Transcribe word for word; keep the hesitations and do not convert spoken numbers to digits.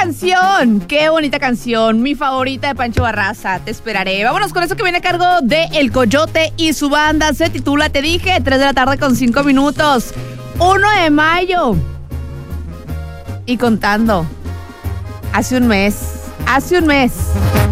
canción, qué bonita canción, mi favorita de Pancho Barraza, Te esperaré. Vámonos con eso que viene a cargo de El Coyote y su banda, se titula Te dije, tres de la tarde con cinco minutos, uno de mayo. Y contando, hace un mes, hace un mes.